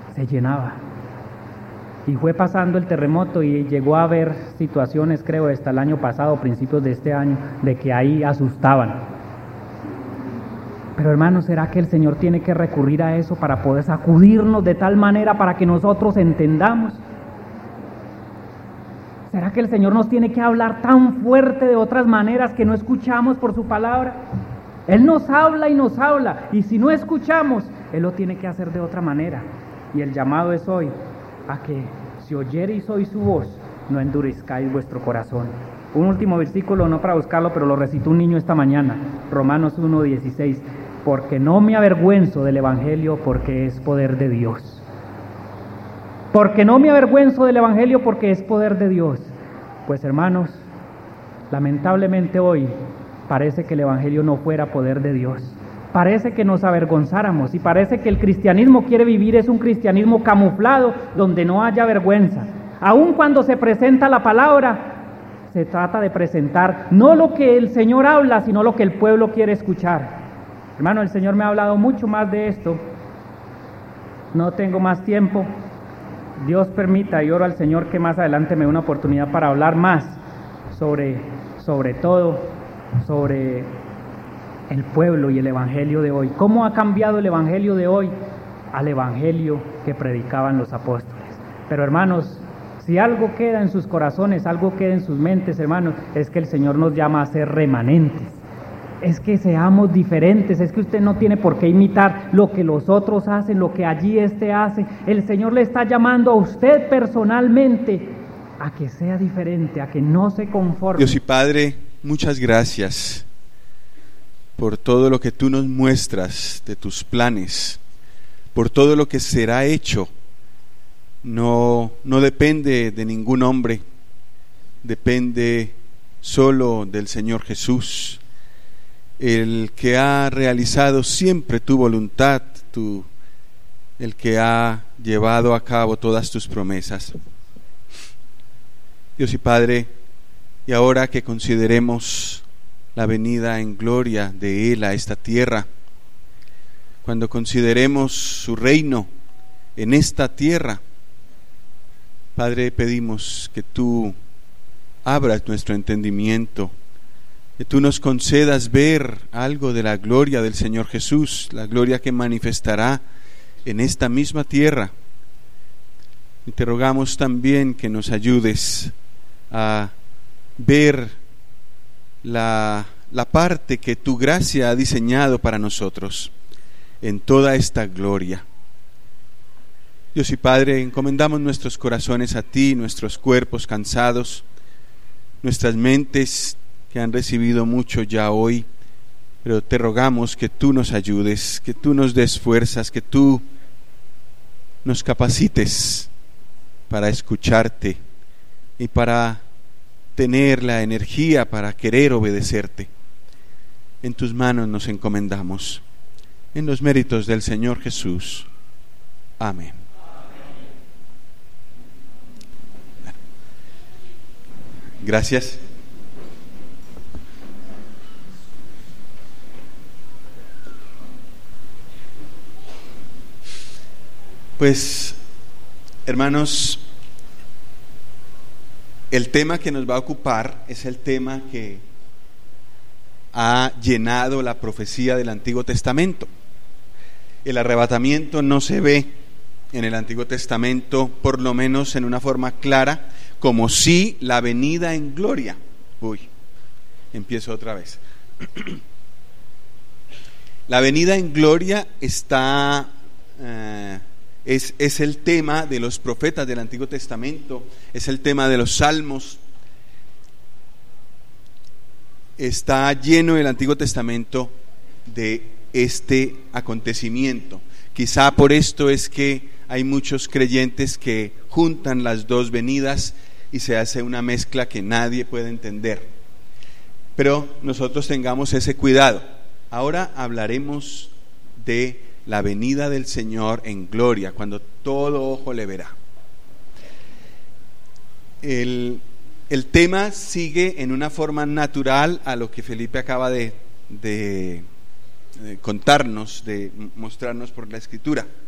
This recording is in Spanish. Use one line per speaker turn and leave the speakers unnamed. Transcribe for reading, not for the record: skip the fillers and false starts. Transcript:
se llenaba. Y fue pasando el terremoto y llegó a haber situaciones, creo, hasta el año pasado, principios de este año, de que ahí asustaban. Pero hermanos, ¿será que el Señor tiene que recurrir a eso para poder sacudirnos de tal manera para que nosotros entendamos? ¿Será que el Señor nos tiene que hablar tan fuerte de otras maneras que no escuchamos por su palabra? Él nos habla, y si no escuchamos, Él lo tiene que hacer de otra manera. Y el llamado es hoy a que si oyereis hoy su voz, no endurezcáis vuestro corazón. Un último versículo, no para buscarlo, pero lo recitó un niño esta mañana, Romanos 1:16, porque no me avergüenzo del Evangelio, porque es poder de Dios. Porque no me avergüenzo del Evangelio, porque es poder de Dios. Pues hermanos, lamentablemente hoy parece que el Evangelio no fuera poder de Dios. Parece que nos avergonzáramos y parece que el cristianismo quiere vivir es un cristianismo camuflado donde no haya vergüenza. Aun cuando se presenta la palabra, se trata de presentar no lo que el Señor habla, sino lo que el pueblo quiere escuchar. Hermano, el Señor me ha hablado mucho más de esto. No tengo más tiempo. Dios permita y oro al Señor que más adelante me dé una oportunidad para hablar más sobre el pueblo y el evangelio de hoy. ¿Cómo ha cambiado el evangelio de hoy al evangelio que predicaban los apóstoles? Pero hermanos, si algo queda en sus corazones, algo queda en sus mentes, hermanos, es que el Señor nos llama a ser remanentes. Es que seamos diferentes, es que usted no tiene por qué imitar lo que los otros hacen, lo que allí hace. El Señor le está llamando a usted personalmente a que sea diferente, a que no se conforme.
Dios y Padre, muchas gracias por todo lo que tú nos muestras de tus planes, por todo lo que será hecho. No depende de ningún hombre, depende solo del Señor Jesús, el que ha realizado siempre tu voluntad, el que ha llevado a cabo todas tus promesas. Dios y Padre, y ahora que consideremos la venida en gloria de Él a esta tierra, cuando consideremos su reino en esta tierra, Padre, pedimos que tú abras nuestro entendimiento, que tú nos concedas ver algo de la gloria del Señor Jesús, la gloria que manifestará en esta misma tierra. Y te rogamos también que nos ayudes a ver la parte que tu gracia ha diseñado para nosotros en toda esta gloria. Dios y Padre, encomendamos nuestros corazones a ti, nuestros cuerpos cansados, nuestras mentes que han recibido mucho ya hoy, pero te rogamos que tú nos ayudes, que tú nos des fuerzas, que tú nos capacites para escucharte y para tener la energía para querer obedecerte. En tus manos nos encomendamos, en los méritos del Señor Jesús. Amén. Gracias. Pues, hermanos, el tema que nos va a ocupar es el tema que ha llenado la profecía del Antiguo Testamento. El arrebatamiento no se ve en el Antiguo Testamento, por lo menos en una forma clara, como sí la venida en gloria. Empiezo otra vez. La venida en gloria está... Es el tema de los profetas del Antiguo Testamento, es el tema de los salmos. Está lleno el Antiguo Testamento de este acontecimiento. Quizá por esto es que hay muchos creyentes que juntan las dos venidas y se hace una mezcla que nadie puede entender. Pero nosotros tengamos ese cuidado. Ahora hablaremos de la venida del Señor en gloria, cuando todo ojo le verá. El tema sigue en una forma natural a lo que Felipe acaba de contarnos, de mostrarnos por la Escritura.